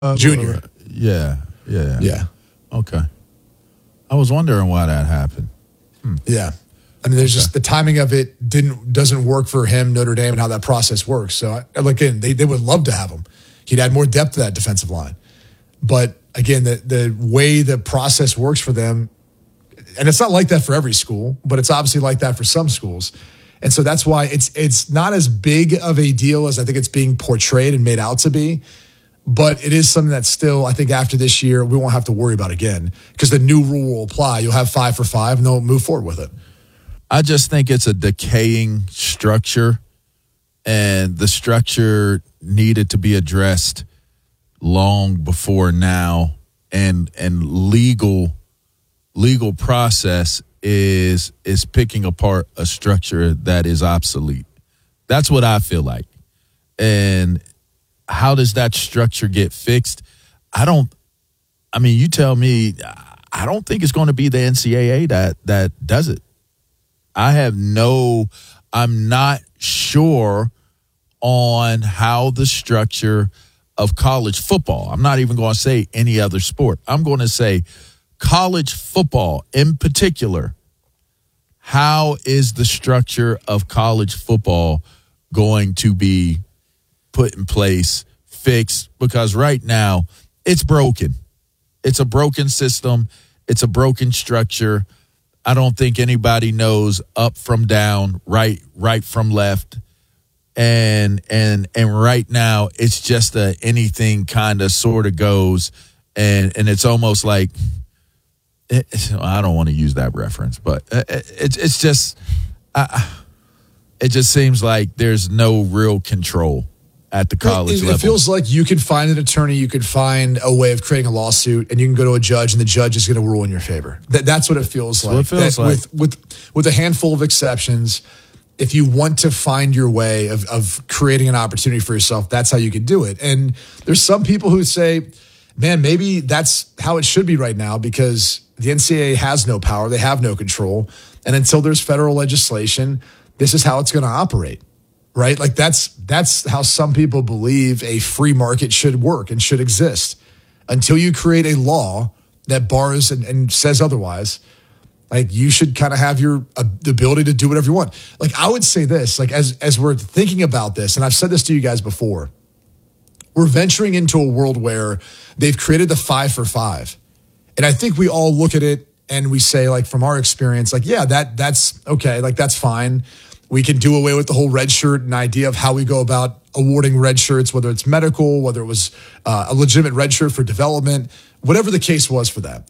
Junior. Yeah. Yeah. Okay. I was wondering why that happened. Yeah. I mean, there's just the timing of it doesn't work for him, Notre Dame, and how that process works. So, again, they would love to have him. He'd add more depth to that defensive line. But, again, the way the process works for them, and it's not like that for every school, but it's obviously like that for some schools. And so that's why it's not as big of a deal as I think it's being portrayed and made out to be. But it is something that still, I think after this year, we won't have to worry about again because the new rule will apply. You'll have 5 for 5 and they'll move forward with it. I just think it's a decaying structure, and the structure needed to be addressed long before now, and legal process is picking apart a structure that is obsolete. That's what I feel like. And how does that structure get fixed? You tell me. I don't think it's going to be the NCAA that does it. I'm not sure on how the structure of college football, I'm not even going to say any other sport. I'm going to say college football in particular. How is the structure of college football going to be put in place, fixed? Because right now it's broken. It's a broken system. It's a broken structure. I don't think anybody knows up from down, right from left. And right now it's just anything kind of sort of goes, and it's almost like I don't want to use that reference, but it's just it just seems like there's no real control at the college level. It feels like you could find an attorney, you could find a way of creating a lawsuit, and you can go to a judge, and the judge is going to rule in your favor. That's what it feels like. With a handful of exceptions, if you want to find your way of creating an opportunity for yourself, that's how you could do it. And there's some people who say, man, maybe that's how it should be right now because the NCAA has no power. They have no control. And until there's federal legislation, this is how it's going to operate. Right? Like that's how some people believe a free market should work and should exist. Until you create a law that bars and says otherwise, like you should kind of have the ability to do whatever you want. Like I would say this, like as we're thinking about this, and I've said this to you guys before, we're venturing into a world where they've created the 5 for 5. And I think we all look at it and we say, like, from our experience, like, yeah, that's okay. Like, that's fine. We can do away with the whole red shirt and idea of how we go about awarding red shirts, whether it's medical, whether it was a legitimate red shirt for development, whatever the case was for that.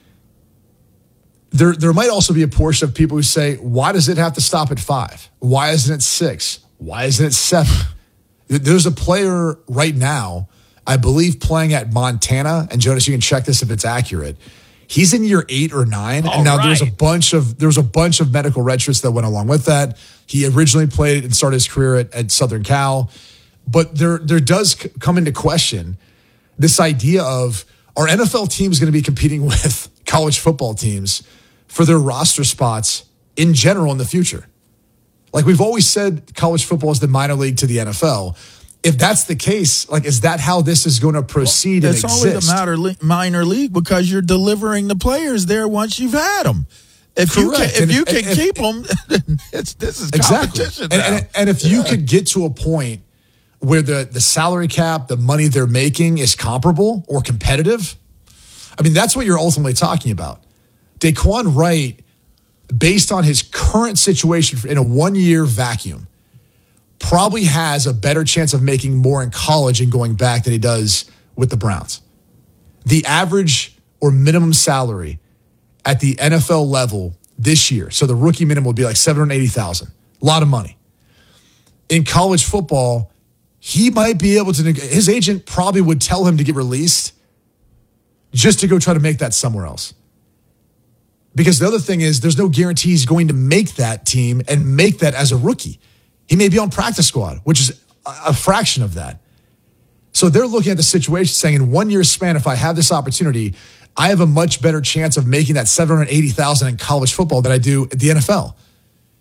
There might also be a portion of people who say, why does it have to stop at 5? Why isn't it 6? Why isn't it 7? There's a player right now, I believe, playing at Montana, and Jonas, you can check this if it's accurate. He's in year 8 or 9, and now there's a bunch of medical red shirts that went along with that. He originally played and started his career at Southern Cal, but there does come into question this idea of, are NFL teams going to be competing with college football teams for their roster spots in general in the future? Like we've always said, college football is the minor league to the NFL. If that's the case, like, is that how this is going to proceed and exist? It's only the minor league because you're delivering the players there once you've had them. If you can keep them, this is competition now. And if you could get to a point where the salary cap, the money they're making is comparable or competitive, I mean, that's what you're ultimately talking about. Daquan Wright, based on his current situation in a one-year vacuum, probably has a better chance of making more in college and going back than he does with the Browns. The average or minimum salary at the NFL level this year, so the rookie minimum would be like $780,000. A lot of money. In college football, he might be able to, his agent probably would tell him to get released just to go try to make that somewhere else. Because the other thing is, there's no guarantee he's going to make that team and make that as a rookie. He may be on practice squad, which is a fraction of that. So they're looking at the situation saying, in 1 year span, if I have this opportunity, I have a much better chance of making that $780,000 in college football than I do at the NFL.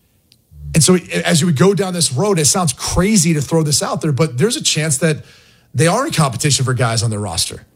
And so as you would go down this road, it sounds crazy to throw this out there, but there's a chance that they are in competition for guys on their roster.